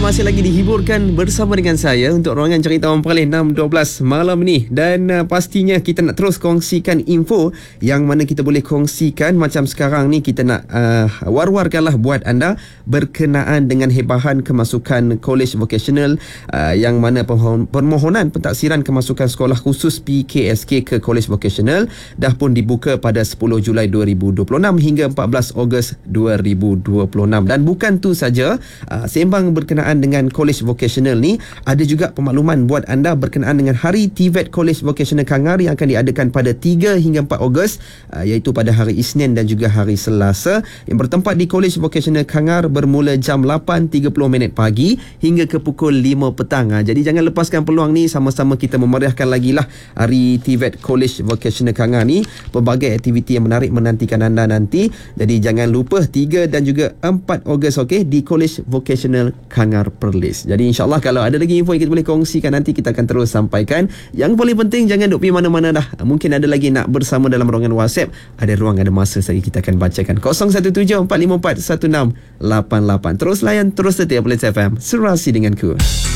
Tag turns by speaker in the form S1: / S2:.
S1: masih lagi dihiburkan bersama dengan saya untuk ruangan cerita Orang Perlis 6.12 malam ni. Dan pastinya kita nak terus kongsikan info yang mana kita boleh kongsikan. Macam sekarang ni kita nak war-warkanlah buat anda berkenaan dengan hebahan kemasukan College Vocational, yang mana permohonan pentaksiran kemasukan sekolah khusus PKSK ke College Vocational dah pun dibuka pada 10 Julai 2026 hingga 14 Ogos 2026. Dan bukan tu saja, sembang berkenaan dengan College Vocational ni, ada juga pemakluman buat anda berkenaan dengan Hari TVET College Vocational Kangar yang akan diadakan pada 3 hingga 4 Ogos, iaitu pada hari Isnin dan juga hari Selasa, yang bertempat di College Vocational Kangar bermula jam 8.30 pagi hingga ke pukul 5 petang. Jadi jangan lepaskan peluang ni, sama-sama kita memeriahkan lagi lah Hari TVET College Vocational Kangar ni. Pelbagai aktiviti yang menarik menantikan anda nanti. Jadi jangan lupa 3 dan juga 4 Ogos di College Vocational Kangar Perlis. Jadi insyaAllah kalau ada lagi info yang kita boleh kongsikan, nanti kita akan terus sampaikan. Yang paling penting, jangan duk pergi mana-mana dah. Mungkin ada lagi nak bersama dalam ruangan WhatsApp. Ada ruang, ada masa lagi kita akan bacakan. 0174541688. Terus layan, terus setia Perlis FM. Serasi denganku.